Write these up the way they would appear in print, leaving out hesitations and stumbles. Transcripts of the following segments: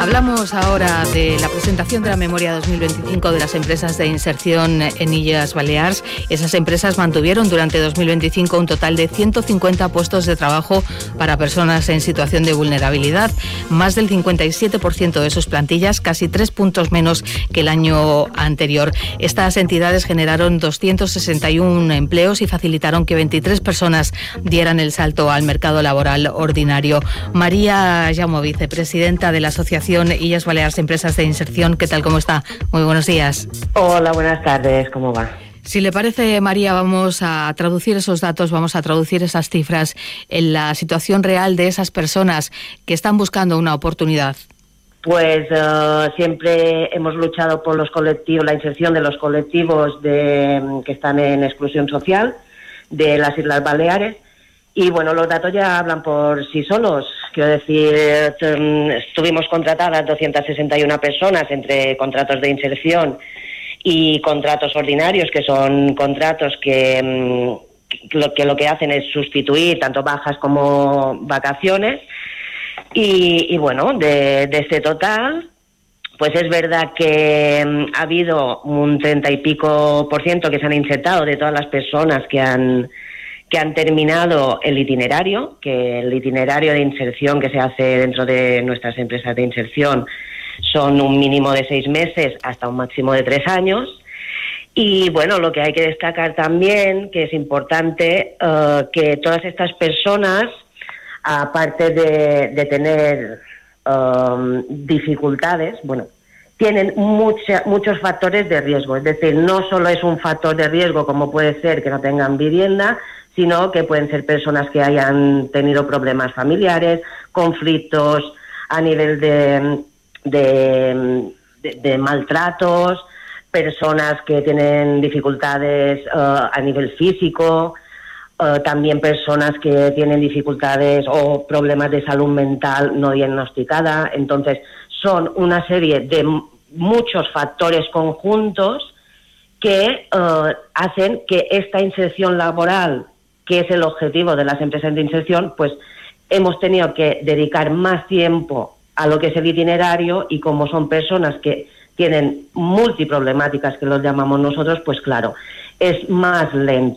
Hablamos ahora de la presentación de la memoria 2025 de las empresas de inserción en Illes Balears. Esas empresas mantuvieron durante 2025 un total de 150 puestos de trabajo para personas en situación de vulnerabilidad. Más del 57% de sus plantillas, casi 3 puntos menos que el año anterior. Estas entidades generaron 261 empleos y facilitaron que 23 personas dieran el salto al mercado laboral ordinario. María Jaume, vicepresidenta de la Asociación Illes Balears Empresas de Inserción. ¿Qué tal? ¿Cómo está? Muy buenos días. Hola, buenas tardes. ¿Cómo va? Si le parece, María, vamos a traducir esos datos, vamos a traducir esas cifras en la situación real de esas personas que están buscando una oportunidad. Pues siempre hemos luchado por los colectivos, la inserción de los colectivos que están en exclusión social de las Islas Baleares. Y bueno, los datos ya hablan por sí solos. Quiero decir, estuvimos contratadas 261 personas entre contratos de inserción y contratos ordinarios, que son contratos que lo que hacen es sustituir tanto bajas como vacaciones. Y bueno, de este total, pues es verdad que ha habido un 30 y pico % que se han insertado de todas las personas que han terminado el itinerario, que el itinerario de inserción que se hace dentro de nuestras empresas de inserción son un mínimo de 6 meses hasta un máximo de 3 años. Y bueno, lo que hay que destacar también, que es importante, que todas estas personas, aparte de tener dificultades, bueno, tienen muchos factores de riesgo. Es decir, no solo es un factor de riesgo como puede ser que no tengan vivienda, sino que pueden ser personas que hayan tenido problemas familiares, conflictos a nivel de maltratos, personas que tienen dificultades a nivel físico, también personas que tienen dificultades o problemas de salud mental no diagnosticada. Entonces, son una serie de muchos factores conjuntos que hacen que esta inserción laboral, que es el objetivo de las empresas de inserción, pues hemos tenido que dedicar más tiempo a lo que es el itinerario, y como son personas que tienen multiproblemáticas, que los llamamos nosotros, pues claro, es más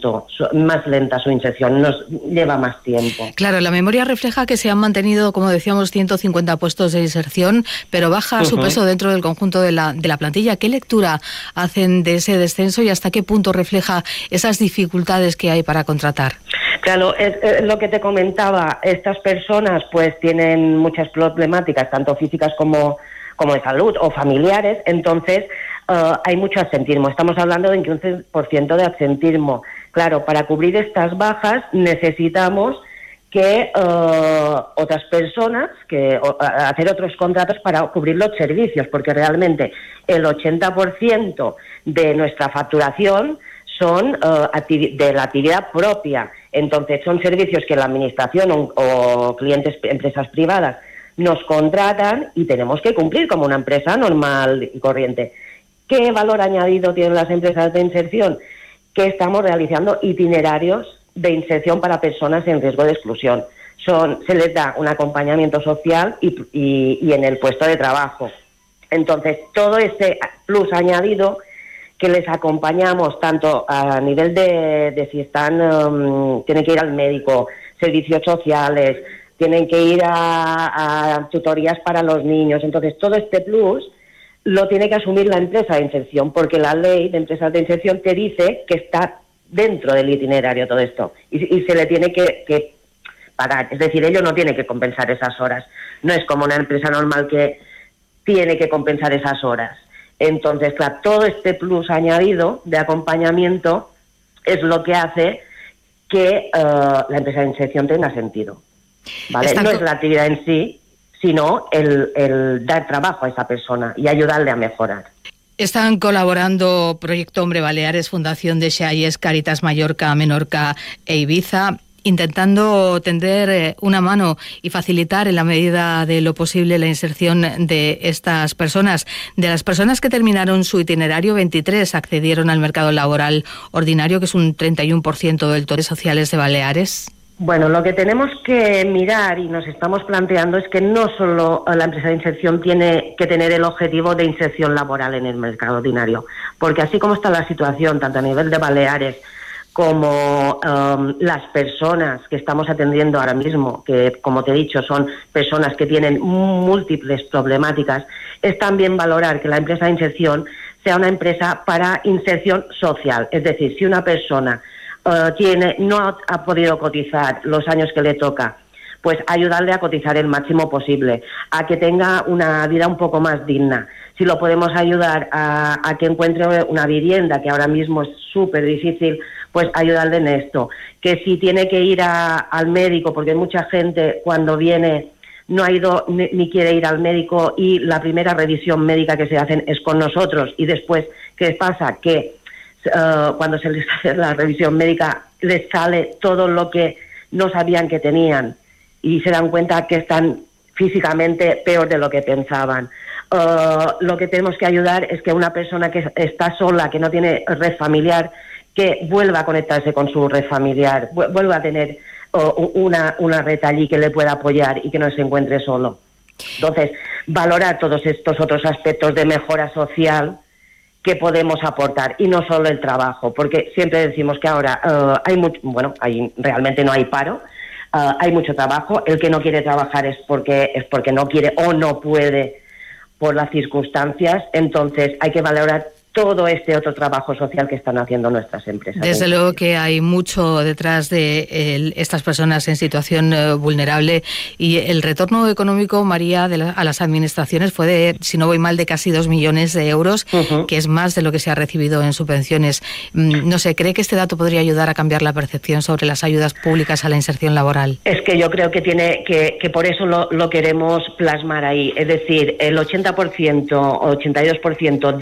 lenta su inserción, nos lleva más tiempo. Claro, la memoria refleja que se han mantenido, como decíamos, 150 puestos de inserción, pero baja su peso dentro del conjunto de la plantilla. ¿Qué lectura hacen de ese descenso y hasta qué punto refleja esas dificultades que hay para contratar? Claro, es lo que te comentaba. Estas personas pues tienen muchas problemáticas, tanto físicas como de salud o familiares. Entonces hay mucho absentismo. Estamos hablando de un 15% de absentismo. Claro, para cubrir estas bajas necesitamos que otras personas, hacer otros contratos para cubrir los servicios, porque realmente el 80% de nuestra facturación son de la actividad propia. Entonces son servicios que la administración o clientes, empresas privadas, nos contratan y tenemos que cumplir como una empresa normal y corriente. ¿Qué valor añadido tienen las empresas de inserción? Que estamos realizando itinerarios de inserción para personas en riesgo de exclusión. Se les da un acompañamiento social y en el puesto de trabajo. Entonces, todo ese plus añadido que les acompañamos tanto a nivel de si tienen que ir al médico, servicios sociales, tienen que ir a tutorías para los niños. Entonces, todo este plus lo tiene que asumir la empresa de inserción, porque la ley de empresas de inserción te dice que está dentro del itinerario todo esto y se le tiene que pagar. Es decir, ello no tiene que compensar esas horas. No es como una empresa normal que tiene que compensar esas horas. Entonces, claro, todo este plus añadido de acompañamiento es lo que hace que la empresa de inserción tenga sentido. ¿Vale? No es la actividad en sí, sino el dar trabajo a esa persona y ayudarle a mejorar. Están colaborando Proyecto Hombre Baleares, Fundación de Xalles, Càritas Mallorca, Menorca e Ibiza, intentando tender una mano y facilitar en la medida de lo posible la inserción de estas personas. De las personas que terminaron su itinerario, 23 accedieron al mercado laboral ordinario, que es un 31% del total de sociales de Baleares. Bueno, lo que tenemos que mirar y nos estamos planteando es que no solo la empresa de inserción tiene que tener el objetivo de inserción laboral en el mercado ordinario, porque así como está la situación, tanto a nivel de Baleares como las personas que estamos atendiendo ahora mismo, que como te he dicho son personas que tienen múltiples problemáticas, es también valorar que la empresa de inserción sea una empresa para inserción social. Es decir, si una persona no ha podido cotizar los años que le toca, pues ayudarle a cotizar el máximo posible, a que tenga una vida un poco más digna. Si lo podemos ayudar a que encuentre una vivienda, que ahora mismo es súper difícil, pues ayudarle en esto. Que si tiene que ir al médico, porque mucha gente cuando viene no ha ido ni quiere ir al médico y la primera revisión médica que se hacen es con nosotros y después, ¿qué pasa? Que cuando se les hace la revisión médica les sale todo lo que no sabían que tenían y se dan cuenta que están físicamente peor de lo que pensaban. Lo que tenemos que ayudar es que una persona que está sola, que no tiene red familiar, que vuelva a conectarse con su red familiar, vuelva a tener una red allí que le pueda apoyar y que no se encuentre solo. Entonces, valorar todos estos otros aspectos de mejora social que podemos aportar y no solo el trabajo, porque siempre decimos que ahora realmente no hay paro, hay mucho trabajo. El que no quiere trabajar es porque no quiere o no puede por las circunstancias. Entonces hay que valorar todo este otro trabajo social que están haciendo nuestras empresas. Desde luego que hay mucho detrás de estas personas en situación vulnerable, y el retorno económico, María, a las administraciones fue de, si no voy mal, de casi 2 millones de euros, que es más de lo que se ha recibido en subvenciones. No sé, ¿cree que este dato podría ayudar a cambiar la percepción sobre las ayudas públicas a la inserción laboral? Es que yo creo que que por eso lo queremos plasmar ahí. Es decir, el 80% o 82%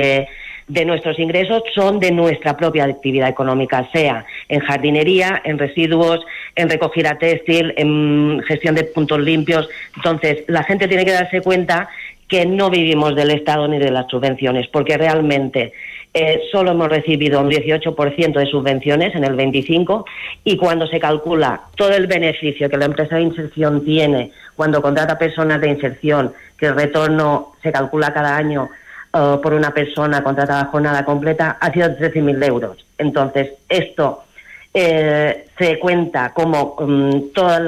de nuestros ingresos son de nuestra propia actividad económica, sea en jardinería, en residuos, en recogida textil, en gestión de puntos limpios. Entonces, la gente tiene que darse cuenta que no vivimos del Estado ni de las subvenciones, porque realmente solo hemos recibido un 18% de subvenciones en el 25, y cuando se calcula todo el beneficio que la empresa de inserción tiene cuando contrata personas de inserción, que el retorno se calcula cada año por una persona contratada a jornada completa, ha sido 13.000 euros. Entonces, esto se cuenta como todos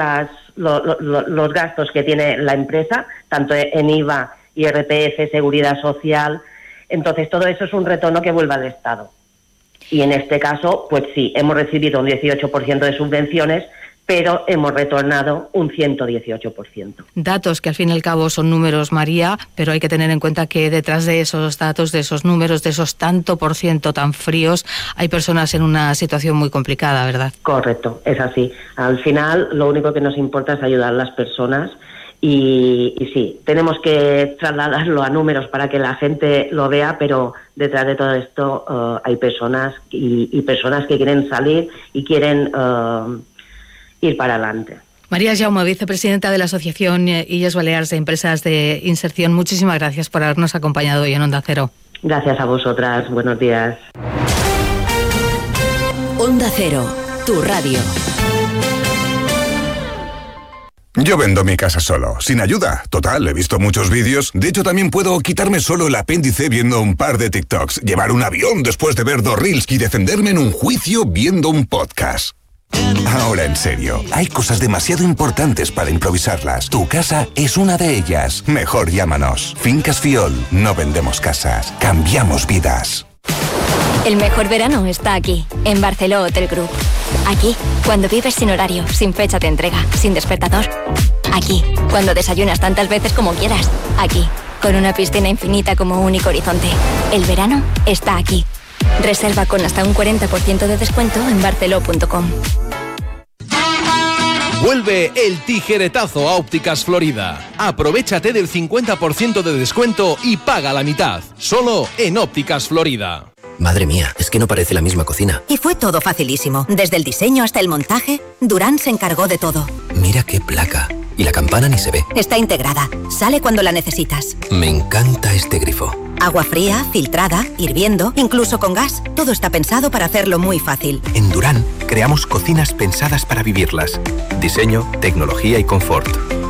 los gastos que tiene la empresa, tanto en IVA, IRPF, Seguridad Social. Entonces, todo eso es un retorno que vuelve al Estado. Y en este caso, pues sí, hemos recibido un 18% de subvenciones, pero hemos retornado un 118%. Datos que al fin y al cabo son números, María, pero hay que tener en cuenta que detrás de esos datos, de esos números, de esos tanto por ciento tan fríos, hay personas en una situación muy complicada, ¿verdad? Correcto, es así. Al final, lo único que nos importa es ayudar a las personas y sí, tenemos que trasladarlo a números para que la gente lo vea, pero detrás de todo esto hay personas y personas que quieren salir y quieren ir para adelante. María Jaume, vicepresidenta de la Asociación Illes Balears de Empresas de Inserción, muchísimas gracias por habernos acompañado hoy en Onda Cero. Gracias a vosotras, buenos días. Onda Cero, tu radio. Yo vendo mi casa solo, sin ayuda. Total, he visto muchos vídeos. De hecho, también puedo quitarme solo el apéndice viendo un par de TikToks, llevar un avión después de ver 2 reels y defenderme en un juicio viendo un podcast. Ahora en serio, hay cosas demasiado importantes para improvisarlas. Tu casa es una de ellas. Mejor llámanos. Fincas Fiol, no vendemos casas, cambiamos vidas. El mejor verano está aquí, en Barceló Hotel Group. Aquí, cuando vives sin horario, sin fecha de entrega, sin despertador. Aquí, cuando desayunas tantas veces como quieras. Aquí, con una piscina infinita como único horizonte. El verano está aquí. Reserva con hasta un 40% de descuento en barceló.com. Vuelve el tijeretazo a Ópticas Florida. Aprovéchate del 50% de descuento y paga la mitad. Solo en Ópticas Florida. Madre mía, es que no parece la misma cocina. Y fue todo facilísimo. Desde el diseño hasta el montaje, Durán se encargó de todo. Mira qué placa. Y la campana ni se ve. Está integrada. Sale cuando la necesitas. Me encanta este grifo. Agua fría, filtrada, hirviendo, incluso con gas. Todo está pensado para hacerlo muy fácil. En Durán creamos cocinas pensadas para vivirlas. Diseño, tecnología y confort.